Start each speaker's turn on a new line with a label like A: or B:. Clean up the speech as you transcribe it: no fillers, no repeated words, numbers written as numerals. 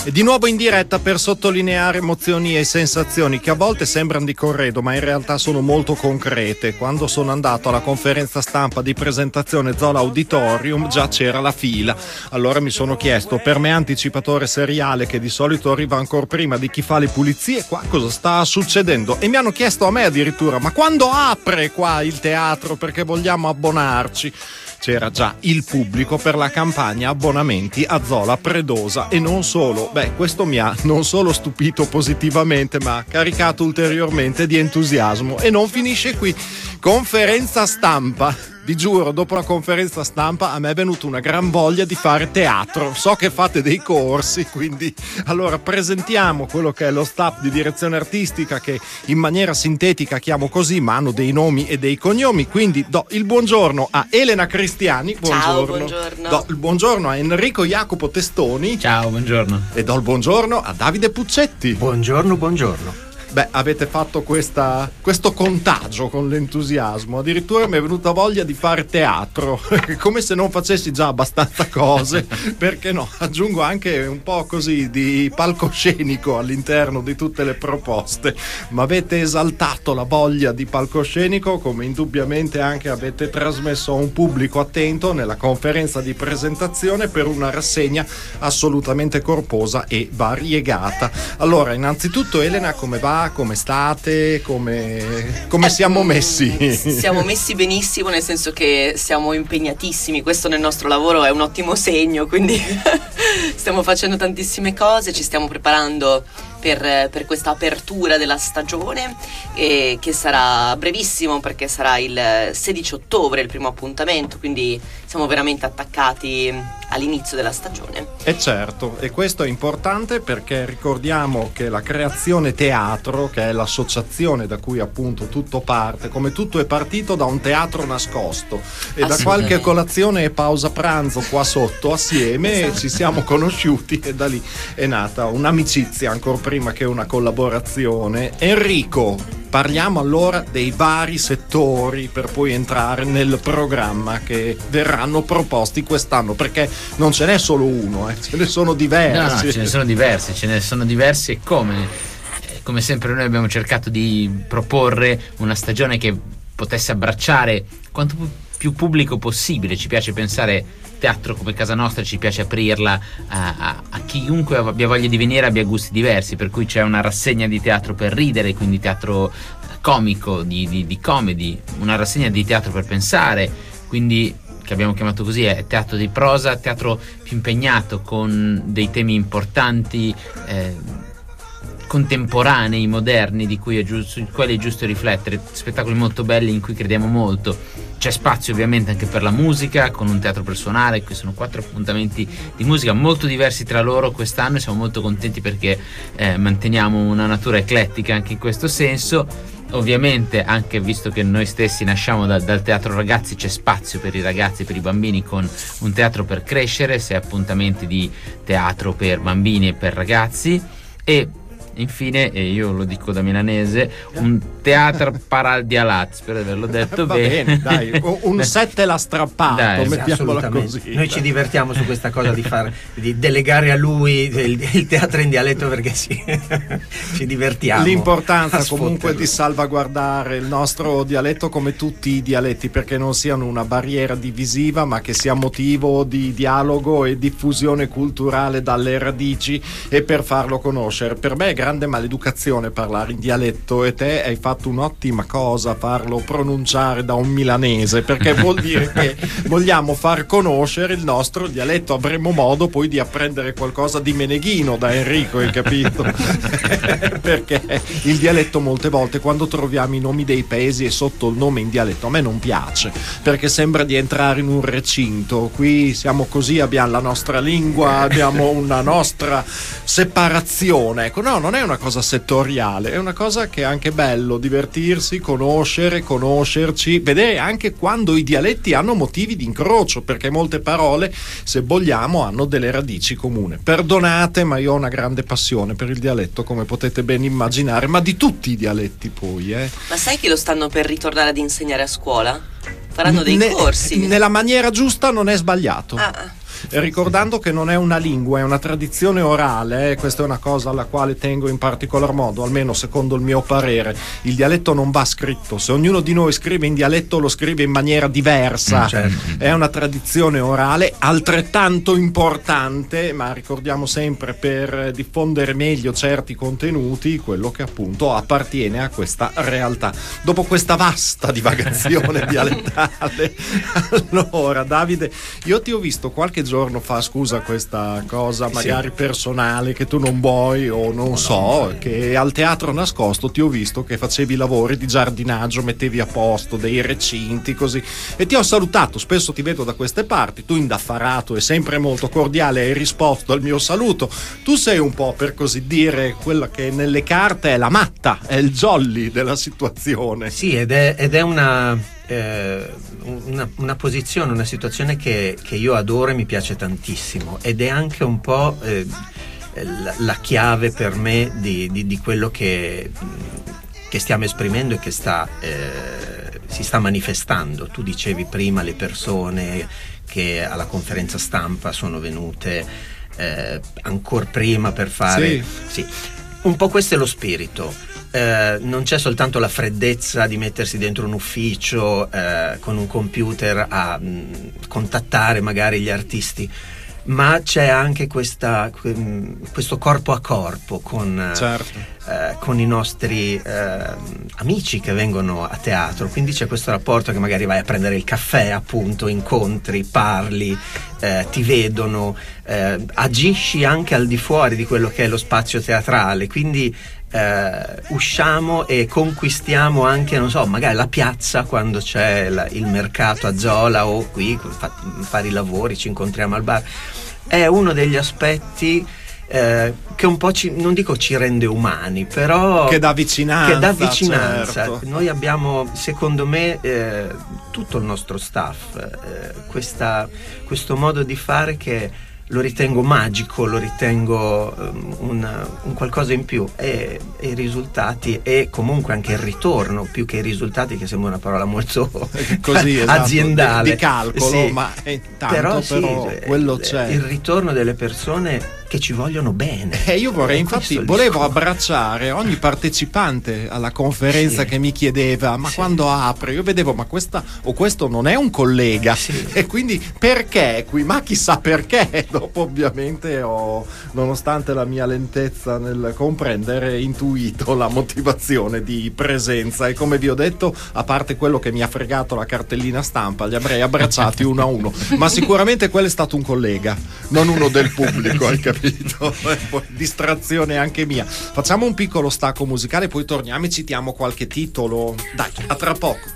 A: E di nuovo in diretta per sottolineare emozioni e sensazioni che a volte sembrano di corredo, ma in realtà sono molto concrete. Quando sono andato alla conferenza stampa di presentazione Zola Auditorium già c'era la fila. Allora mi sono chiesto, per me anticipatore seriale che di solito arriva ancora prima di chi fa le pulizie, qua cosa sta succedendo? E mi hanno chiesto a me addirittura, ma quando apre qua il teatro, perché vogliamo abbonarci? C'era già il pubblico per la campagna abbonamenti a Zola Predosa e non solo. Questo mi ha non solo stupito positivamente, ma caricato ulteriormente di entusiasmo. E non finisce qui. Conferenza stampa. Vi giuro, dopo la conferenza stampa a me è venuta una gran voglia di fare teatro. So che fate dei corsi, quindi allora presentiamo quello che è lo staff di direzione artistica, che in maniera sintetica chiamo così, ma hanno dei nomi e dei cognomi. Quindi do il buongiorno a Elena Cristiani. Buongiorno.
B: Ciao, buongiorno.
A: Do il buongiorno a Enrico Jacopo Testoni.
C: Ciao, buongiorno.
A: E do il buongiorno a Davide Puccetti.
D: Buongiorno, buongiorno.
A: Avete fatto questo contagio con l'entusiasmo. Addirittura mi è venuta voglia di fare teatro, come se non facessi già abbastanza cose, perché no, aggiungo anche un po' così di palcoscenico all'interno di tutte le proposte. Ma avete esaltato la voglia di palcoscenico, come indubbiamente anche avete trasmesso a un pubblico attento nella conferenza di presentazione per una rassegna assolutamente corposa e variegata. Allora, innanzitutto Elena, come va? Come state? Come siamo messi?
B: Siamo messi benissimo, nel senso che siamo impegnatissimi. Questo nel nostro lavoro è un ottimo segno, quindi stiamo facendo tantissime cose, ci stiamo preparando per questa apertura della stagione, che sarà brevissimo, perché sarà il 16 ottobre il primo appuntamento, quindi siamo veramente attaccati all'inizio della stagione.
A: E certo, e questo è importante perché ricordiamo che la Creazione Teatro, che è l'associazione da cui appunto tutto parte, come tutto è partito da un teatro nascosto, e da qualche colazione e pausa pranzo qua sotto assieme esatto. Ci siamo conosciuti e da lì è nata un'amicizia ancora prima che una collaborazione. Enrico, parliamo allora dei vari settori per poi entrare nel programma che verranno proposti quest'anno, perché non ce n'è solo uno, ce ne sono diversi.
C: No, ce ne sono diversi e come sempre noi abbiamo cercato di proporre una stagione che potesse abbracciare quanto più pubblico possibile. Ci piace pensare teatro come casa nostra, ci piace aprirla a chiunque abbia voglia di venire, abbia gusti diversi, per cui c'è una rassegna di teatro per ridere, quindi teatro comico, di comedy, una rassegna di teatro per pensare, quindi che abbiamo chiamato così, è teatro di prosa, teatro più impegnato con dei temi importanti, contemporanei, moderni, sui quali è giusto riflettere, spettacoli molto belli in cui crediamo molto. C'è spazio ovviamente anche per la musica, con un teatro per suonare. Qui sono 4 appuntamenti di musica molto diversi tra loro quest'anno e siamo molto contenti perché manteniamo una natura eclettica anche in questo senso. Ovviamente, anche visto che noi stessi nasciamo dal teatro ragazzi, c'è spazio per i ragazzi, per i bambini, con un teatro per crescere, 6 appuntamenti di teatro per bambini e per ragazzi. E infine, e io lo dico da milanese, un teatro paral di alat, spero di averlo detto bene.
A: Dai, un 7 l'ha strappato, dai, mettiamola così.
D: Noi ci divertiamo su questa cosa di delegare a lui il teatro in dialetto, perché ci divertiamo.
A: L'importanza comunque di salvaguardare il nostro dialetto come tutti i dialetti, perché non siano una barriera divisiva, ma che sia motivo di dialogo e diffusione culturale dalle radici, e per farlo conoscere. Per me è grande maleducazione parlare in dialetto, e te hai fatto un'ottima cosa farlo pronunciare da un milanese, perché vuol dire che vogliamo far conoscere il nostro dialetto. Avremo modo poi di apprendere qualcosa di Meneghino da Enrico, hai capito? Perché il dialetto molte volte, quando troviamo i nomi dei paesi e sotto il nome in dialetto, a me non piace, perché sembra di entrare in un recinto. Qui siamo così, abbiamo la nostra lingua, abbiamo una nostra separazione. Ecco, no, non è una cosa settoriale, è una cosa che è anche bello divertirsi, conoscerci, vedere anche quando i dialetti hanno motivi di incrocio, perché molte parole, se vogliamo, hanno delle radici comuni. Perdonate, ma io ho una grande passione per il dialetto, come potete ben immaginare, ma di tutti i dialetti poi.
B: Ma sai che lo stanno per ritornare ad insegnare a scuola? Faranno dei corsi.
A: Nella maniera giusta non è sbagliato. ricordando che non è una lingua, è una tradizione orale, questa è una cosa alla quale tengo in particolar modo, almeno secondo il mio parere. Il dialetto non va scritto, se ognuno di noi scrive in dialetto lo scrive in maniera diversa, è una tradizione orale altrettanto importante, ma ricordiamo sempre, per diffondere meglio certi contenuti, quello che appunto appartiene a questa realtà. Dopo questa vasta divagazione dialettale, allora Davide, io ti ho visto qualche giorno fa, scusa questa cosa magari personale che tu non vuoi o non so, che al Teatro Nascosto ti ho visto che facevi lavori di giardinaggio, mettevi a posto dei recinti così, e ti ho salutato, spesso ti vedo da queste parti, tu indaffarato e sempre molto cordiale hai risposto al mio saluto. Tu sei un po', per così dire, quella che nelle carte è la matta, è il jolly della situazione.
D: Sì, ed è una posizione, una situazione che io adoro e mi piace tantissimo, ed è anche un po' la chiave per me di quello che stiamo esprimendo e che si sta manifestando. Tu dicevi prima le persone che alla conferenza stampa sono venute ancora prima per fare sì. Un po' questo è lo spirito. Non c'è soltanto la freddezza di mettersi dentro un ufficio con un computer a contattare magari gli artisti, ma c'è anche questo corpo a corpo con i nostri amici che vengono a teatro, quindi c'è questo rapporto che magari vai a prendere il caffè, appunto, incontri, parli, ti vedono, agisci anche al di fuori di quello che è lo spazio teatrale, quindi usciamo e conquistiamo anche, non so, magari la piazza quando c'è il mercato a Zola, o qui fare i lavori, ci incontriamo al bar. È uno degli aspetti che un po' non dico ci rende umani, però
A: che dà vicinanza.
D: Certo. Noi abbiamo, secondo me, tutto il nostro staff questo modo di fare che lo ritengo magico, lo ritengo un qualcosa in più, e i risultati, e comunque anche il ritorno, più che i risultati, che sembra una parola molto
A: così,
D: aziendale,
A: di calcolo, ma però quello c'è,
D: il ritorno delle persone che ci vogliono bene.
A: Io vorrei, infatti, volevo abbracciare ogni partecipante alla conferenza che mi chiedeva: ma quando apre? Io vedevo, ma questo non è un collega, e quindi perché qui? Ma chissà perché. Dopo, ovviamente, nonostante la mia lentezza nel comprendere, intuito la motivazione di presenza, e come vi ho detto, a parte quello che mi ha fregato la cartellina stampa, li avrei abbracciati uno a uno, ma sicuramente quello è stato un collega, non uno del pubblico, hai capito? Distrazione anche mia. Facciamo un piccolo stacco musicale, poi torniamo e citiamo qualche titolo. Dai, a tra poco.